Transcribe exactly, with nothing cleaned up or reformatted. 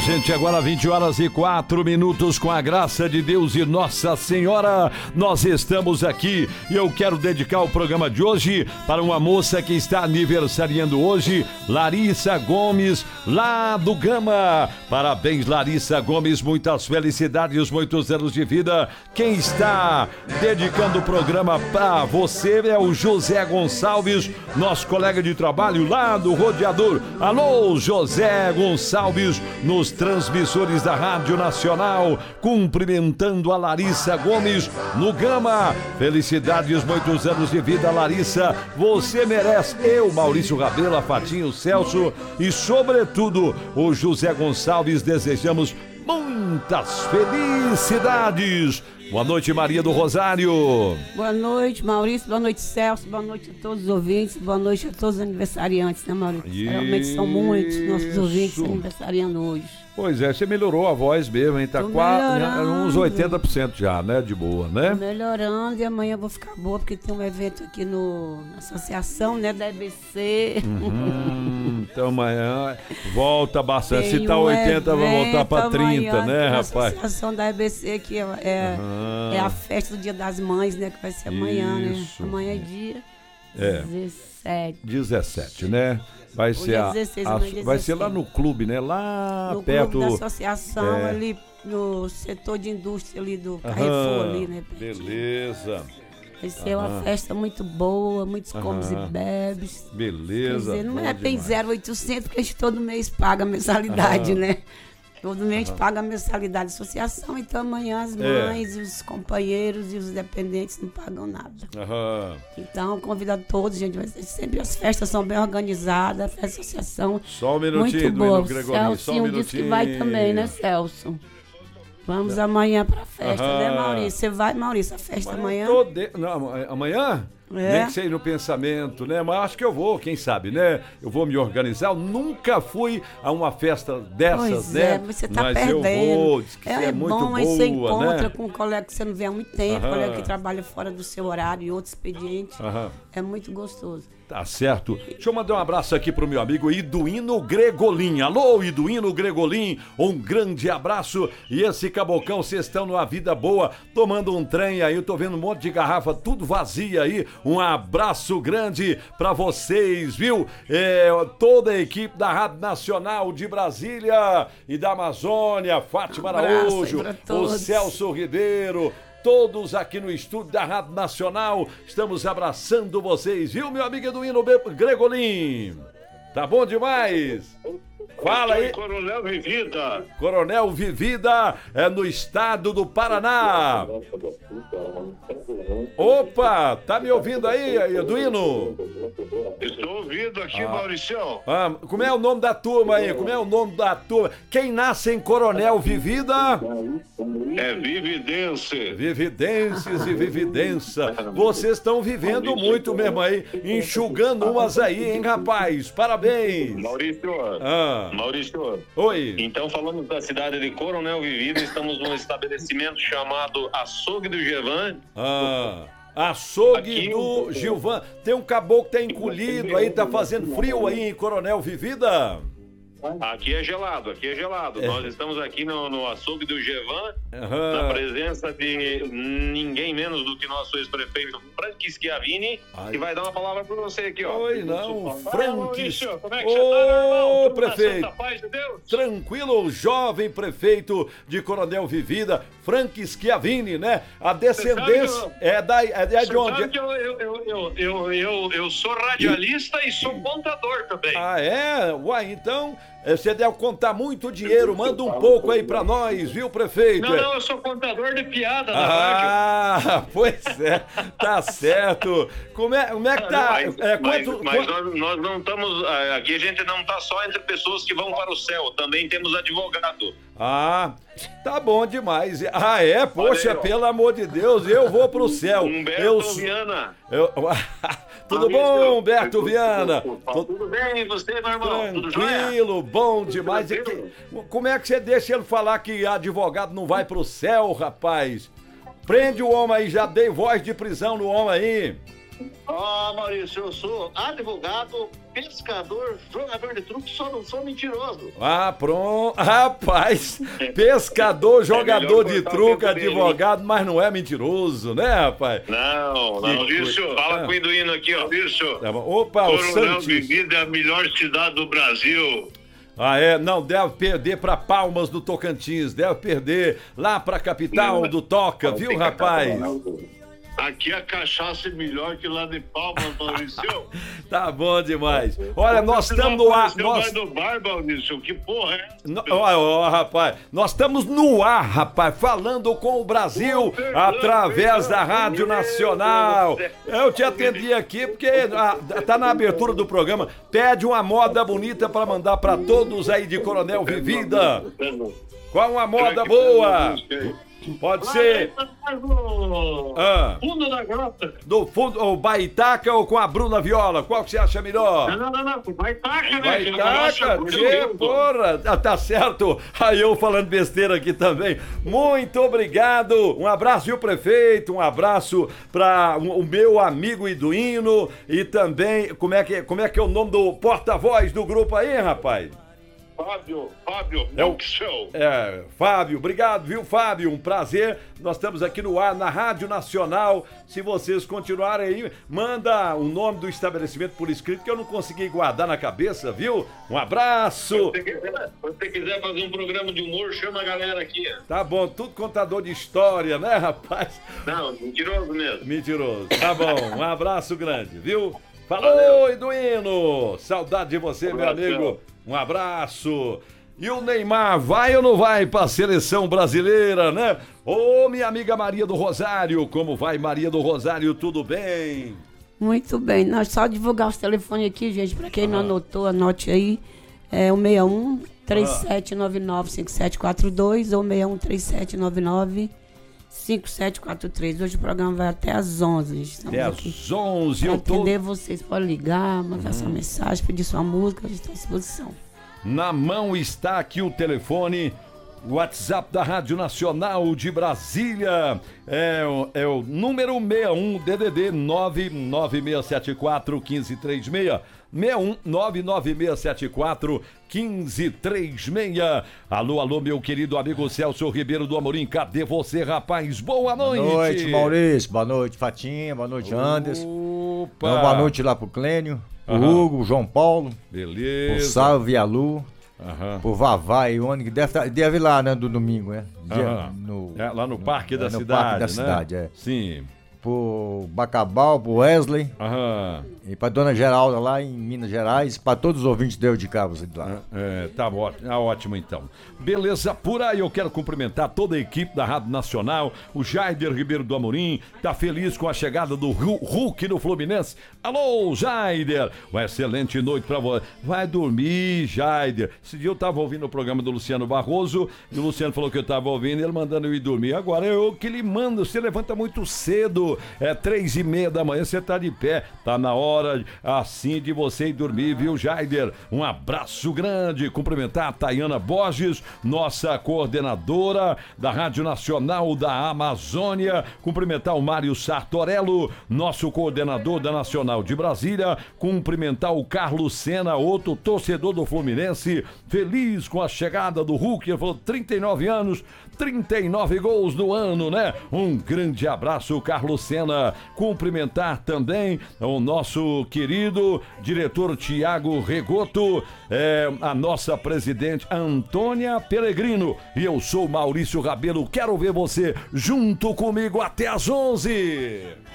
Gente, agora vinte horas e quatro minutos, com a graça de Deus e Nossa Senhora, nós estamos aqui e eu quero dedicar o programa de hoje para uma moça que está aniversariando hoje, Larissa Gomes, lá do Gama. Parabéns, Larissa Gomes, muitas felicidades, muitos anos de vida. Quem está dedicando o programa para você é o José Gonçalves, nosso colega de trabalho lá do Rodeador. Alô, José Gonçalves, nos transmissores da Rádio Nacional, cumprimentando a Larissa Gomes no Gama. Felicidades, muitos anos de vida, Larissa. Você merece. Eu, Maurício Rabelo, Fatinho, Celso e, sobretudo, o José Gonçalves, desejamos muitas felicidades. Boa noite, Maria do Rosário. Boa noite, Maurício. Boa noite, Celso. Boa noite a todos os ouvintes. Boa noite a todos os aniversariantes, né, Maurício? Isso. Realmente são muitos nossos ouvintes aniversariando hoje. Pois é, você melhorou a voz mesmo, hein? Tá quase, uns oitenta por cento já, né? De boa, né? Tô melhorando e amanhã eu vou ficar boa, porque tem um evento aqui no, na associação, né, da E B C. Uhum, então amanhã volta bastante. Se tá oitenta, vai voltar pra trinta, né, rapaz? A associação da E B C, que é, é, uhum. é a festa do Dia das Mães, né? Que vai ser amanhã, Isso. né? Amanhã é dia é. dezessete. dezessete, né? Vai ser, a, dezesseis, a, vai ser lá no clube, né? Lá no perto clube da associação, é... ali no setor de indústria ali do Carrefour, ali, né? Beleza. Vai ser Aham. uma festa muito boa, muitos Aham. comes e bebes. Beleza. Quer dizer, não é bem zero oitocentos, porque a gente todo mês paga a mensalidade, Aham. né? Todo mês a gente paga a mensalidade da associação, então amanhã as mães, é. os companheiros e os dependentes não pagam nada. Aham. Então, convido a todos, gente, vai ser, sempre as festas são bem organizadas, a associação Só um minutinho, muito boa. O Celso só um disse que vai também, né, Celso? Vamos é. amanhã pra festa, Aham. né, Maurício? Você vai, Maurício, a festa Mas amanhã? De... Não, amanhã? É. Nem que seja no pensamento, né? Mas acho que eu vou, quem sabe, né? Eu vou me organizar. Eu nunca fui a uma festa dessas, pois né? É, você tá Mas perdendo. eu vou, diz que é, é muito bom, boa, aí você encontra né? com um colega que você não vê há muito tempo, Aham. colega que trabalha fora do seu horário e outro expediente. Aham. É muito gostoso. Tá certo. Deixa eu mandar um abraço aqui pro meu amigo Iduíno Gregolin. Alô, Iduíno Gregolin, um grande abraço. E esse cabocão, vocês estão numa vida boa, tomando um trem aí, eu tô vendo um monte de garrafa tudo vazia aí. Um abraço grande pra vocês, viu? É, toda a equipe da Rádio Nacional de Brasília e da Amazônia, Fátima Um abraço Araújo, aí pra o todos. Celso Ribeiro, todos aqui no estúdio da Rádio Nacional, estamos abraçando vocês, viu, meu amigo Eduino Gregolin? Tá bom demais? Fala aí. Coronel Vivida. Coronel Vivida, é no estado do Paraná. Opa, tá me ouvindo aí, Eduino? Estou ouvindo aqui, ah. Maurício. Ah, como é o nome da turma aí? Como é o nome da turma? Quem nasce em Coronel Vivida? É Vividense. Vividenses e Vividença. Vocês estão vivendo muito mesmo aí, enxugando umas aí, hein, rapaz? Parabéns. Maurício. Ah. Maurício. Oi. Então, falando da cidade de Coronel Vivida, estamos num estabelecimento chamado Açougue do Gilvan. Ah. Açougue Aqui, do Gilvan. Tem um caboclo que tá encolhido aí, tá fazendo frio aí em Coronel Vivida? Aqui é gelado, aqui é gelado. É. Nós estamos aqui no, no açougue do Gevan, uhum. na presença de ninguém menos do que nosso ex-prefeito Frank Schiavini, que vai dar uma palavra para você aqui, ó. Oi, não, Frank. Ô, como é que você tá, Ô, prefeito. Santa paz de Deus? Tranquilo, o jovem prefeito de Coronel Vivida, Frank Schiavini, né? A descendência eu, é, da, é de onde? Sabe que eu, eu, eu, eu, eu, eu, eu sou radialista e sou contador também. Ah, é? Uai, então... Você deve contar muito dinheiro, manda um pouco aí pra nós, viu, prefeito? Não, não, eu sou contador de piada da ah, rádio. Ah, pois é, tá certo. Como é, como é que tá? Mas, é, mas, quanto, mas quanto... Nós, nós não estamos, aqui a gente não tá só entre pessoas que vão para o céu, também temos advogado. Ah, tá bom demais. Ah, é? Poxa, Valeu. Pelo amor de Deus, eu vou pro céu. Humberto eu... Viana. Eu... Tudo bom, Humberto Viana? Tudo bem, e você, meu irmão? Tranquilo, bom demais. E que... Como é que você deixa ele falar que advogado não vai pro céu, rapaz? Prende o homem aí, já dei voz de prisão no homem aí. Ó, oh, Maurício, eu sou advogado, pescador, jogador de truque, só não sou mentiroso. Ah, pronto. Rapaz, pescador, jogador é de truque, advogado, mas não é mentiroso, né, rapaz? Não, não. Maurício, fala ah. com o Induíno aqui, ó. Maurício. Tá Opa, o Coronel Vivida é a melhor cidade do Brasil. Ah, é? Não, deve perder pra Palmas do Tocantins, deve perder lá pra capital do Toca, viu, rapaz? Aqui a cachaça é melhor que lá de Palmas, Maurício. Tá bom demais. Olha, nós estamos no ar. Nós... do bar, Maurício, que porra é essa? Olha, oh, rapaz, nós estamos no ar, rapaz, falando com o Brasil oh, através da Rádio Nacional. Eu te atendi aqui porque ah, tá na abertura do programa. Pede uma moda bonita pra mandar pra todos aí de Coronel Vivida. Qual uma moda boa? Pode ser. Ah. Fundo da grota. Do fundo, o Baitaca ou com a Bruna Viola? Qual que você acha melhor? Não, não, não, Baitaca, né? Baitaca, que porra. Ah, tá certo. Aí eu falando besteira aqui também. Muito obrigado. Um abraço, viu, prefeito? Um abraço para o meu amigo Iduíno e também, como é que, como é que é o nome do porta-voz do grupo aí, rapaz? Fábio, Fábio, é o show. É, Fábio, obrigado, viu, Fábio? Um prazer. Nós estamos aqui no ar, na Rádio Nacional. Se vocês continuarem aí, manda o nome do estabelecimento por escrito, que eu não consegui guardar na cabeça, viu? Um abraço. Se você quiser, se você quiser fazer um programa de humor, chama a galera aqui. Tá bom, tudo contador de história, né, rapaz? Não, mentiroso mesmo. Mentiroso. Tá bom, um abraço grande, viu? Falou, Iduíno! Saudade de você, meu amigo. Um abraço. E o Neymar vai ou não vai para a seleção brasileira, né? Ô, minha amiga Maria do Rosário, como vai, Maria do Rosário? Tudo bem? Muito bem. Nós só divulgar os telefones aqui, gente, para quem ah. não anotou, anote aí. É o seis um, três sete nove nove, cinco sete quatro dois ou seis um, três sete nove nove, cinco sete quatro três. Hoje o programa vai até às onze. Estamos até às onze. Para atender tô... vocês, pode ligar, mandar uhum. sua mensagem, pedir sua música, a gente está à disposição. Na mão está aqui o telefone, o WhatsApp da Rádio Nacional de Brasília. É, é o número seis um D D D nove nove seis sete quatro um cinco três seis. seis um nove nove seis sete quatro um cinco três seis. Alô, alô, meu querido amigo Celso Ribeiro do Amorim, cadê você, rapaz? Boa noite. Boa noite, Maurício. Boa noite, Fatinha. Boa noite, Anderson. Opa. Então, boa noite lá pro Clênio, pro uhum. Hugo, João Paulo. Beleza. Pro Salve a Lu. Uhum. Por Vavá e Oni, que deve, deve ir lá, né, do domingo, né? Uhum. No, é, lá no Parque no, da é, no Cidade, Parque da né? Cidade, é. Sim. Por Bacabal, pro Wesley. Uhum. E pra Dona Geralda lá em Minas Gerais, pra todos os ouvintes de de Cabos de lá. É, tá ótimo, tá ótimo então. Beleza, por aí eu quero cumprimentar toda a equipe da Rádio Nacional, o Jaider Ribeiro do Amorim, tá feliz com a chegada do Hulk no Fluminense. Alô, Jaider, uma excelente noite pra você. Vai dormir, Jaider. Esse dia eu tava ouvindo o programa do Luciano Barroso, e o Luciano falou que eu tava ouvindo, ele mandando eu ir dormir. Agora eu que lhe mando, você levanta muito cedo, é três e meia da manhã, você tá de pé, tá na hora assim de você ir dormir, viu, Jaider? Um abraço grande, cumprimentar a Tayana Borges, nossa coordenadora da Rádio Nacional da Amazônia, cumprimentar o Mário Sartorello, nosso coordenador da Nacional de Brasília, cumprimentar o Carlos Sena, outro torcedor do Fluminense, feliz com a chegada do Hulk, ele falou trinta e nove anos, trinta e nove gols no ano, né? Um grande abraço, Carlos Sena. Cumprimentar também o nosso querido diretor Tiago Regoto, é, a nossa presidente Antônia Peregrino. E eu sou Maurício Rabelo, quero ver você junto comigo até às onze.